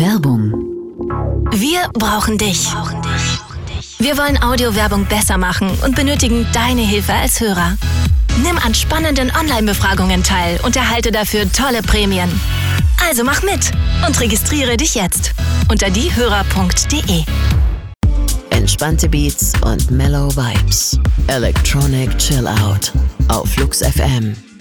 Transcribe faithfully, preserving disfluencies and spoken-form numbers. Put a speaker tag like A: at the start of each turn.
A: Werbung.
B: Wir brauchen dich. Wir wollen Audiowerbung besser machen und benötigen deine Hilfe als Hörer. Nimm an spannenden Online-Befragungen teil und erhalte dafür tolle Prämien. Also mach mit und registriere dich jetzt unter diehörer punkt de.
C: Entspannte Beats und mellow Vibes. Electronic Chill Out auf Flux F M.